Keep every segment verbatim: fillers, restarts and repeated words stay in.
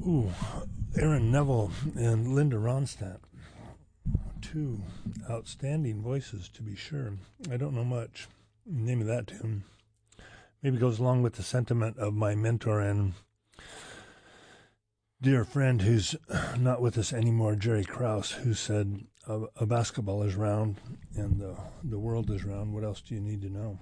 Ooh, Aaron Neville and Linda Ronstadt. Two outstanding voices, to be sure. I don't know much. The name of that tune maybe goes along with the sentiment of my mentor and dear friend who's not with us anymore, Jerry Krause, who said, a, a basketball is round and the, the world is round. What else do you need to know?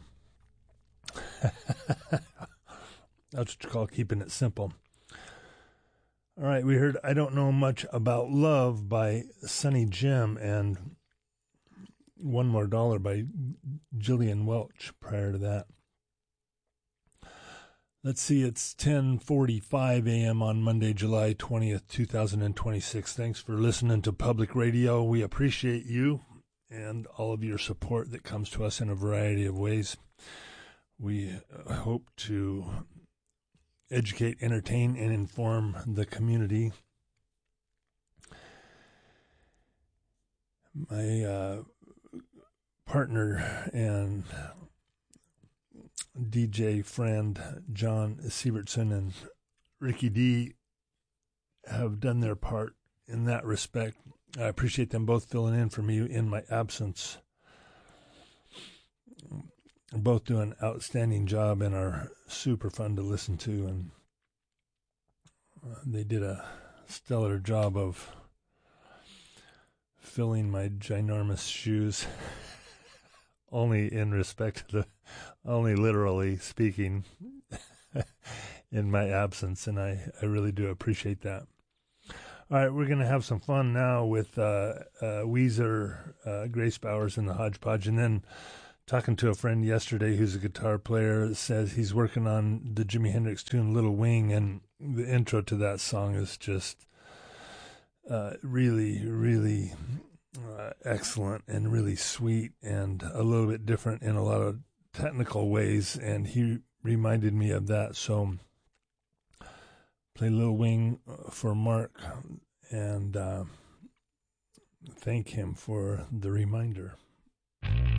That's what you call keeping it simple. All right, we heard I Don't Know Much About Love by Sonny Jim and One More Dollar by Jillian Welch prior to that. Let's see, it's ten forty-five a.m. on Monday, July twentieth, twenty twenty-six. Thanks for listening to Public Radio. We appreciate you and all of your support that comes to us in a variety of ways. We hope to educate, entertain, and inform the community. My uh, partner and D J friend John Sievertson and Ricky D have done their part in that respect. I appreciate them both filling in for me in my absence. Both do an outstanding job and are super fun to listen to, and they did a stellar job of filling my ginormous shoes. Only in respect to the, only literally speaking in my absence, and I, I really do appreciate that. All right, we're going to have some fun now with uh, uh, Weezer, uh, Grace Bowers, and the Hodgepodge, and then talking to a friend yesterday who's a guitar player, says he's working on the Jimi Hendrix tune Little Wing, and the intro to that song is just uh, really, really uh, excellent and really sweet and a little bit different in a lot of technical ways, and he reminded me of that. So play Little Wing for Mark and uh, thank him for the reminder.